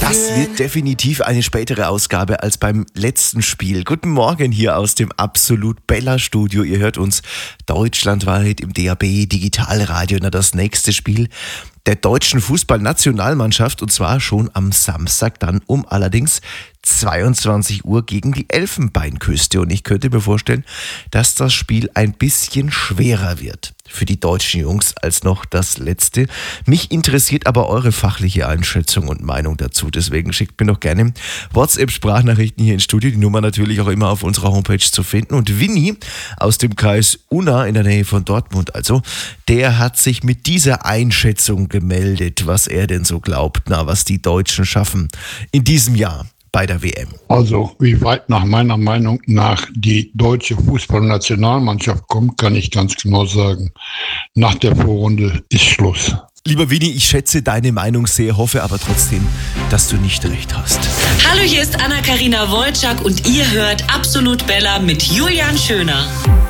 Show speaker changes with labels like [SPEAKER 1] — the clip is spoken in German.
[SPEAKER 1] Das wird definitiv eine spätere Ausgabe als beim letzten Spiel. Guten Morgen hier aus dem Absolut Bella Studio. Ihr hört uns deutschlandweit im DAB Digitalradio. Na, das nächste Spiel der deutschen Fußballnationalmannschaft, und zwar schon am Samstag, dann um allerdings 22 Uhr gegen die Elfenbeinküste. Und ich könnte mir vorstellen, dass das Spiel ein bisschen schwerer wird für die deutschen Jungs als noch das letzte. Mich interessiert aber eure fachliche Einschätzung und Meinung dazu. Deswegen schickt mir doch gerne WhatsApp-Sprachnachrichten hier ins Studio. Die Nummer natürlich auch immer auf unserer Homepage zu finden. Und Winnie aus dem Kreis Unna in der Nähe von Dortmund, also, der hat sich mit dieser Einschätzung gemeldet, was er denn so glaubt, was die Deutschen schaffen in diesem Jahr bei der WM.
[SPEAKER 2] Also, wie weit nach meiner Meinung nach die deutsche Fußballnationalmannschaft kommt, kann ich ganz genau sagen. Nach der Vorrunde ist Schluss.
[SPEAKER 1] Lieber Winnie, ich schätze deine Meinung sehr, hoffe aber trotzdem, dass du nicht recht hast.
[SPEAKER 3] Hallo, hier ist Anna-Karina Wojcik und ihr hört Absolut Bella mit Julian Schöner.